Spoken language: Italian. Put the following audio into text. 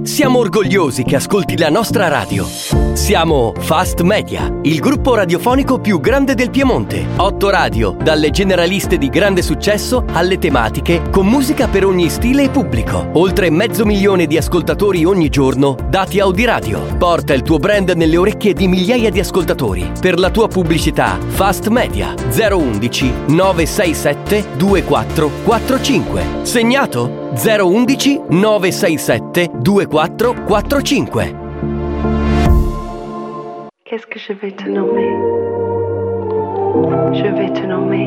Siamo orgogliosi che ascolti la nostra radio. Siamo Fast Media, il gruppo radiofonico più grande del Piemonte. 8 radio, dalle generaliste di grande successo alle tematiche, con musica per ogni stile e pubblico. Oltre 500.000 di ascoltatori ogni giorno, dati Audiradio. Porta il tuo brand nelle orecchie di migliaia di ascoltatori. Per la tua pubblicità, Fast Media 011 967 2445. Segnato? 011 967 2445. Qu'est-ce que je vais te nommer? Je vais te nommer